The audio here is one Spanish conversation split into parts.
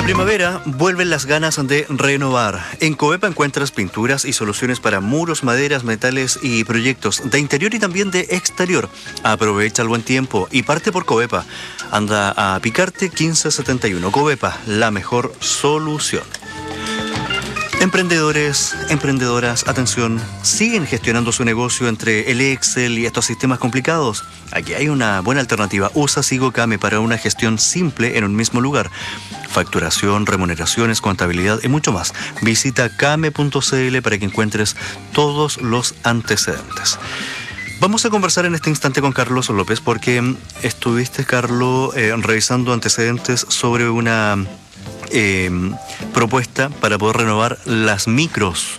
la primavera vuelven las ganas de renovar. En Covepa encuentras pinturas y soluciones para muros, maderas, metales y proyectos de interior y también de exterior. Aprovecha el buen tiempo y parte por Covepa. Anda a Picarte 1571. Covepa, la mejor solución. Emprendedores, emprendedoras, atención, ¿siguen gestionando su negocio entre el Excel y estos sistemas complicados? Aquí hay una buena alternativa. Usa SigoCame para una gestión simple en un mismo lugar. Facturación, remuneraciones, contabilidad y mucho más. Visita came.cl para que encuentres todos los antecedentes. Vamos a conversar en este instante con Carlos López porque estuviste, Carlos, revisando antecedentes sobre una propuesta para poder renovar las micros.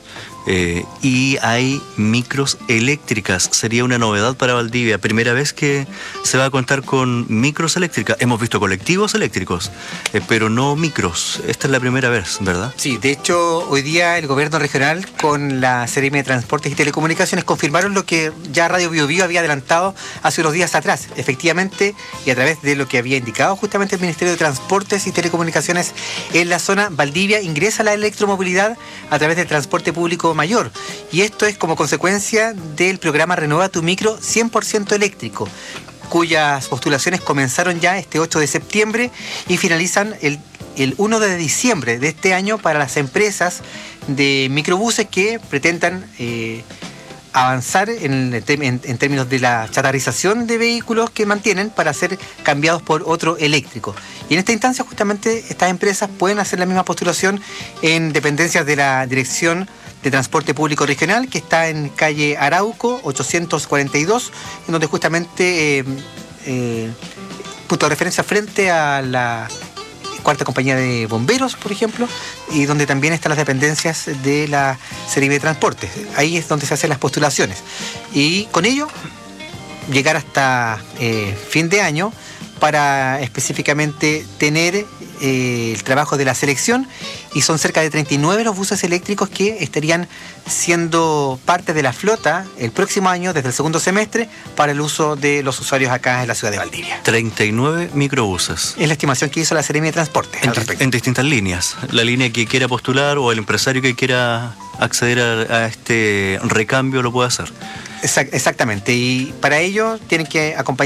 Y hay micros eléctricas. Sería una novedad para Valdivia. Primera vez que se va a contar con micros eléctricas. Hemos visto colectivos eléctricos, pero no micros. Esta es la primera vez, ¿verdad? Sí, de hecho, hoy día el gobierno regional con la Seremi de Transportes y Telecomunicaciones confirmaron lo que ya Radio Biobío había adelantado hace unos días atrás. Efectivamente, y a través de lo que había indicado justamente el Ministerio de Transportes y Telecomunicaciones en la zona, Valdivia ingresa a la electromovilidad a través del transporte público mayor, y esto es como consecuencia del programa Renueva tu Micro 100% eléctrico, cuyas postulaciones comenzaron ya este 8 de septiembre y finalizan el 1 de diciembre de este año para las empresas de microbuses que pretendan avanzar en términos de la chatarrización de vehículos que mantienen para ser cambiados por otro eléctrico. Y en esta instancia justamente estas empresas pueden hacer la misma postulación en dependencias de la Dirección de Transporte Público Regional, que está en calle Arauco 842, en donde justamente punto de referencia frente a la cuarta compañía de bomberos, por ejemplo, y donde también están las dependencias de la Seremi de Transportes. Ahí es donde se hacen las postulaciones. Y con ello, llegar hasta fin de año para específicamente tener el trabajo de la selección, y son cerca de 39 los buses eléctricos que estarían siendo parte de la flota el próximo año, desde el segundo semestre, para el uso de los usuarios acá en la ciudad de Valdivia. 39 microbuses. Es la estimación que hizo la Seremi de Transporte en distintas líneas. La línea que quiera postular o el empresario que quiera acceder a este recambio lo puede hacer. Exactamente, y para ello tienen que acompañar